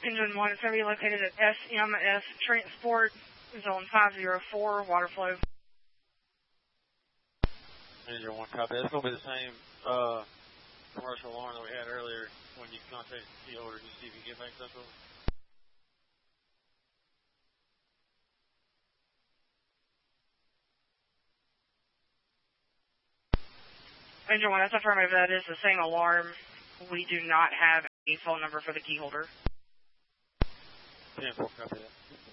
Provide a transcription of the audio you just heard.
Engine 1 is going to be located at SMS Transport, Zone 504, water flow. Engine 1, copy. That's going to be the same commercial alarm that we had earlier when you contacted the key holder. Can you see if you can get back to us? Engine 1, that's affirmative. That is the same alarm. We do not have a phone number for the key holder. 10-4, copy that.